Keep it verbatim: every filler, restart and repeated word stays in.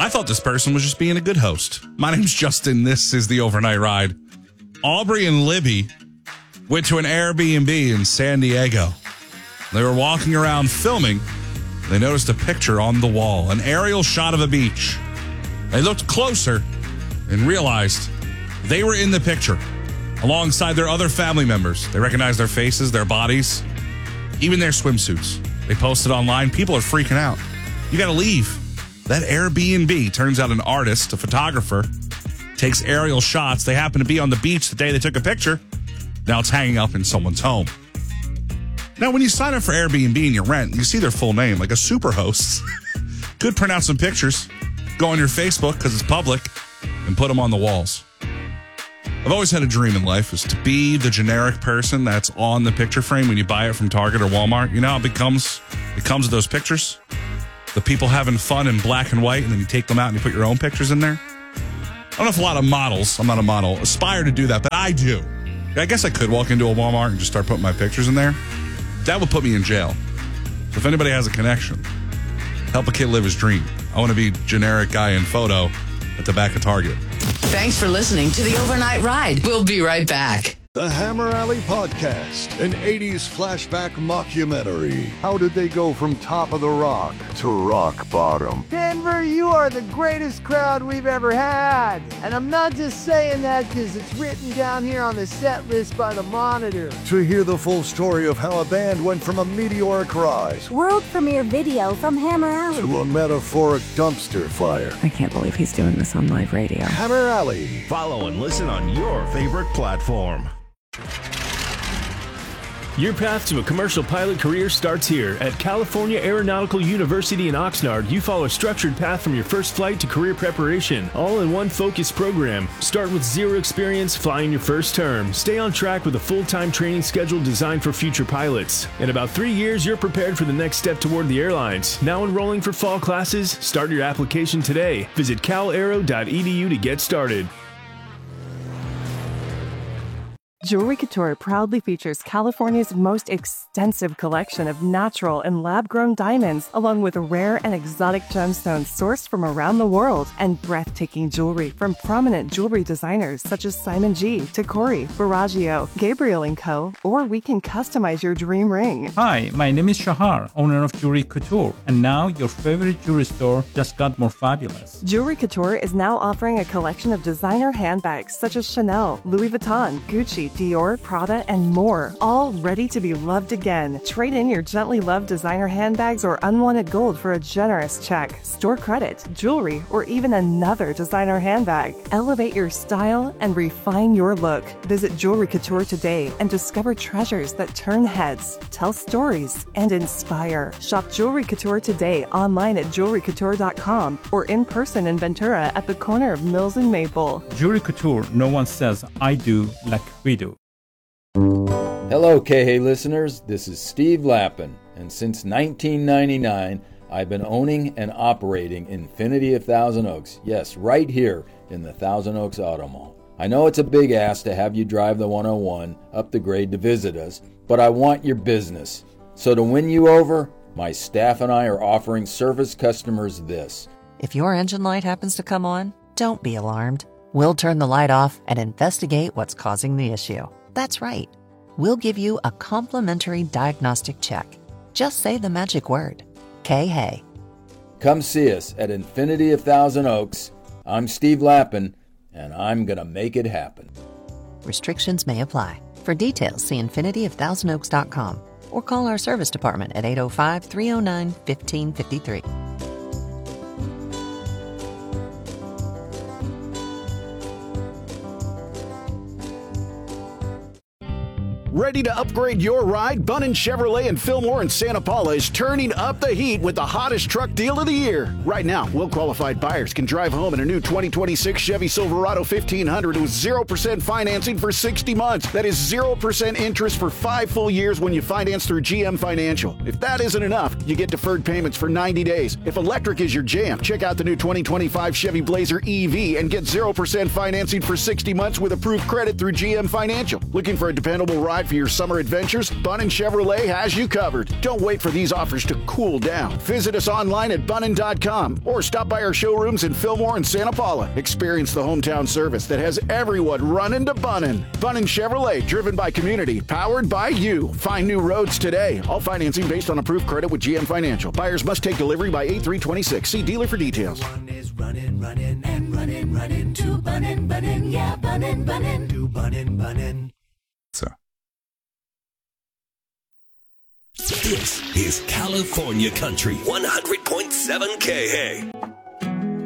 I thought this person was just being a good host. My name's Justin. This is the Overnight Ride. Aubrey and Libby went to an Airbnb in San Diego. They were walking around filming. They noticed a picture on the wall, an aerial shot of a beach. They looked closer and realized they were in the picture alongside their other family members. They recognized their faces, their bodies, even their swimsuits. They posted online. People are freaking out. You got to leave. That Airbnb, turns out an artist, a photographer, takes aerial shots. They happen to be on the beach the day they took a picture. Now it's hanging up in someone's home. Now, when you sign up for Airbnb and you rent, you see their full name, like a super host. Could print out some pictures, go on your Facebook because it's public, and put them on the walls. I've always had a dream in life is to be the generic person that's on the picture frame when you buy it from Target or Walmart. You know how it becomes, it comes with those pictures? The people having fun in black and white, and then you take them out and you put your own pictures in there. I don't know if a lot of models, I'm not a model, aspire to do that, but I do. I guess I could walk into a Walmart and just start putting my pictures in there. That would put me in jail. So if anybody has a connection, help a kid live his dream. I want to be generic guy in photo at the back of Target. Thanks for listening to the Overnight Ride. We'll be right back. The Hammer Alley Podcast, an eighties flashback mockumentary. How did they go from top of the rock to rock bottom? Denver, you are the greatest crowd we've ever had. And I'm not just saying that because it's written down here on the set list by the Monitor. To hear the full story of how a band went from a meteoric rise, world premiere video from Hammer Alley, to a metaphoric dumpster fire. I can't believe he's doing this on live radio. Hammer Alley. Follow and listen on your favorite platform. Your path to a commercial pilot career starts here. At California Aeronautical University in Oxnard, you follow a structured path from your first flight to career preparation, all in one focused program. Start with zero experience flying your first term. Stay on track with a full-time training schedule designed for future pilots. In about three years, you're prepared for the next step toward the airlines. Now enrolling for fall classes? Start your application today. Visit cal aero dot e d u to get started. Jewelry Couture proudly features California's most extensive collection of natural and lab-grown diamonds, along with rare and exotic gemstones sourced from around the world, and breathtaking jewelry from prominent jewelry designers such as Simon G, Tacori, Baraggio, Gabriel and Co., or we can customize your dream ring. Hi, my name is Shahar, owner of Jewelry Couture, and now your favorite jewelry store just got more fabulous. Jewelry Couture is now offering a collection of designer handbags such as Chanel, Louis Vuitton, Gucci, Dior, Prada, and more, all ready to be loved again. Trade in your gently loved designer handbags or unwanted gold for a generous check, store credit, jewelry, or even another designer handbag. Elevate your style and refine your look. Visit Jewelry Couture today and discover treasures that turn heads, tell stories, and inspire. Shop Jewelry Couture today online at jewelry couture dot com or in person in Ventura at the corner of Mills and Maple. Jewelry Couture, no one says I do like we do. Hello, K H A listeners. This is Steve Lappin, and since nineteen ninety-nine, I've been owning and operating Infiniti of Thousand Oaks. Yes, right here in the Thousand Oaks Auto Mall. I know it's a big ask to have you drive the one oh one up the grade to visit us, but I want your business. So to win you over, my staff and I are offering service customers this. If your engine light happens to come on, don't be alarmed. We'll turn the light off and investigate what's causing the issue. That's right. We'll give you a complimentary diagnostic check. Just say the magic word, K H A. Come see us at Infiniti of Thousand Oaks. I'm Steve Lappin, and I'm going to make it happen. Restrictions may apply. For details, see infinity of thousand oaks dot com or call our service department at eight oh five, three oh nine, one five five three. Ready to upgrade your ride? Bunnin Chevrolet in Fillmore and Santa Paula is turning up the heat with the hottest truck deal of the year. Right now, well-qualified buyers can drive home in a new twenty twenty-six Chevy Silverado fifteen hundred with zero percent financing for sixty months. That is zero percent interest for five full years when you finance through G M Financial. If that isn't enough, you get deferred payments for ninety days. If electric is your jam, check out the new twenty twenty-five Chevy Blazer E V and get zero percent financing for sixty months with approved credit through G M Financial. Looking for a dependable ride for your summer adventures, Bunnin Chevrolet has you covered. Don't wait for these offers to cool down. Visit us online at bunnin dot com or stop by our showrooms in Fillmore and Santa Paula. Experience the hometown service that has everyone running to Bunnin. Bunnin Chevrolet, driven by community, powered by you. Find new roads today. All financing based on approved credit with G M Financial. Buyers must take delivery by eight three twenty-six. See dealer for details. One is running, running, and running, running to Bunnin, Bunnin, yeah, Bunnin, Bunnin, to Bunnin, Bunnin. So. This is California Country, one hundred point seven K A.